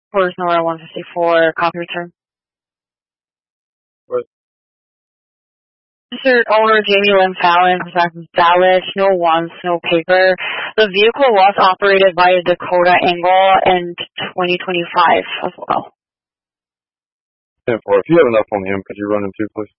Forest Nora 154, copy return. What? Mr. Owner Jamie Lynn Fallon, Dallas, no ones, no paper. The vehicle was operated by a Dakota Angle in 2025 as well. 10-4. If you have enough on him, could you run him too, please?